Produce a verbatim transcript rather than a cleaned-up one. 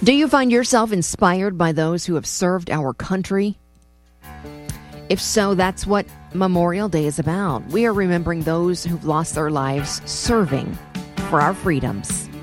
Do you find yourself inspired by those who have served our country? If so, that's what Memorial Day is about. We are remembering those who've lost their lives serving for our freedoms.